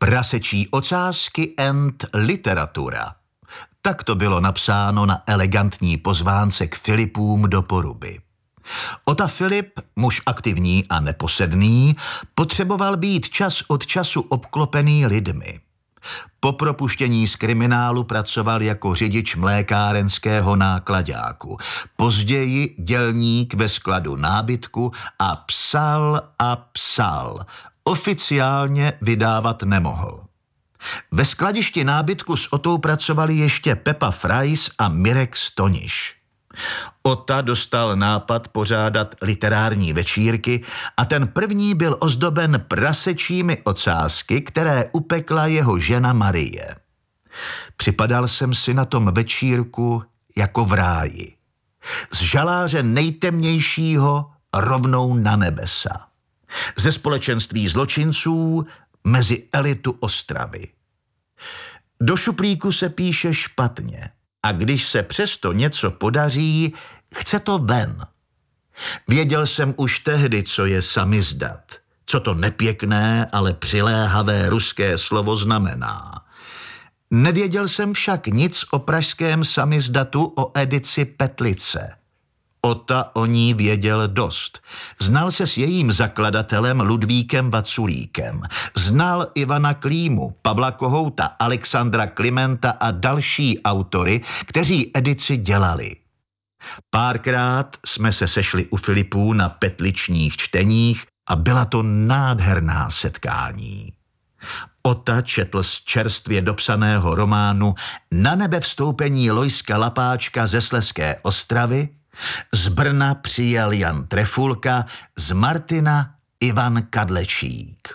Prasečí ocásky and literatura. Tak to bylo napsáno na elegantní pozvánce k Filipům do Poruby. Ota Filip, muž aktivní a neposedný, potřeboval být čas od času obklopený lidmi. Po propuštění z kriminálu pracoval jako řidič mlékárenského náklaďáku, později dělník ve skladu nábytku a psal. Oficiálně vydávat nemohl. Ve skladišti nábytku s Otou pracovali ještě Pepa Frais a Mirek Stoniš. Ota dostal nápad pořádat literární večírky a ten první byl ozdoben prasečími ocásky, které upekla jeho žena Marie. Připadal jsem si na tom večírku jako v ráji. Z žaláře nejtemnějšího rovnou na nebesa. Ze společenství zločinců mezi elitu Ostravy. Do šuplíku se píše špatně a když se přesto něco podaří, chce to ven. Věděl jsem už tehdy, co je samizdat, co to nepěkné, ale přiléhavé ruské slovo znamená. Nevěděl jsem však nic o pražském samizdatu, o edici Petlice. Ota o ní věděl dost. Znal se s jejím zakladatelem Ludvíkem Vaculíkem. Znal Ivana Klímu, Pavla Kohouta, Alexandra Klimenta a další autory, kteří edici dělali. Párkrát jsme se sešli u Filipů na petličních čteních a byla to nádherná setkání. Ota četl z čerstvě dopsaného románu Na nebe vstoupení Lojska Lapáčka ze Slezské Ostravy, z Brna přijel Jan Trefulka, z Martina Ivan Kadlečík.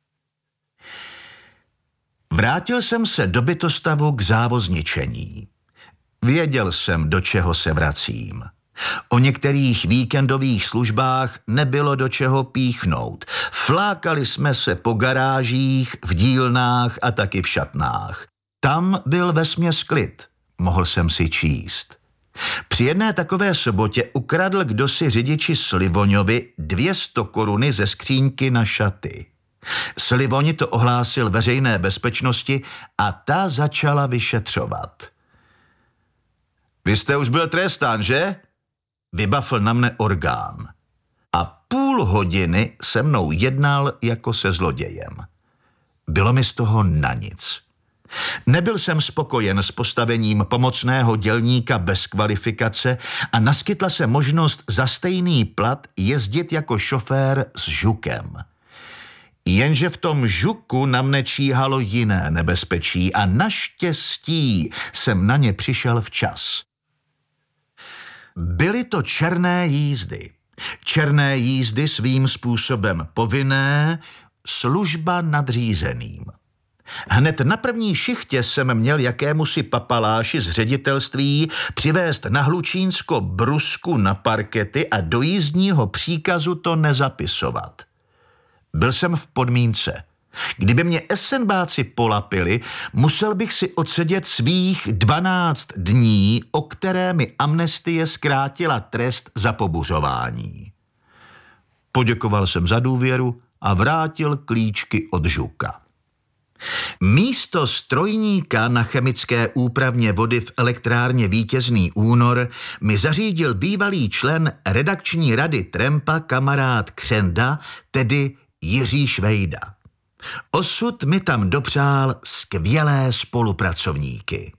Vrátil jsem se do bytostavu k závozničení. Věděl jsem, do čeho se vracím. O některých víkendových službách nebylo do čeho píchnout. Flákali jsme se po garážích, v dílnách a taky v šatnách. Tam byl vesměs klid, mohl jsem si číst. Při jedné takové sobotě ukradl kdosi řidiči Slivoňovi 200 koruny ze skříňky na šaty. Slivoň to ohlásil veřejné bezpečnosti a ta začala vyšetřovat. Vy jste už byl trestán, že? Vybafl na mne orgán. A půl hodiny se mnou jednal jako se zlodějem. Bylo mi z toho na nic. Nebyl jsem spokojen s postavením pomocného dělníka bez kvalifikace a naskytla se možnost za stejný plat jezdit jako šofér s žukem. Jenže v tom žuku na mne číhalo jiné nebezpečí a naštěstí jsem na ně přišel včas. Byly to černé jízdy. Černé jízdy svým způsobem povinné, služba nadřízeným. Hned na první šichtě jsem měl jakémusi papaláši z ředitelství přivést na Hlučínsko brusku na parkety a do jízdního příkazu to nezapisovat. Byl jsem v podmínce. Kdyby mě esenbáci polapili, musel bych si odsedět svých 12 dní, o které mi amnestie zkrátila trest za pobuřování. Poděkoval jsem za důvěru a vrátil klíčky od žuka. Místo strojníka na chemické úpravně vody v elektrárně Vítězný Únor mi zařídil bývalý člen redakční rady Trempa kamarád Křenda, tedy Jiří Švejda. Osud mi tam dopřál skvělé spolupracovníky.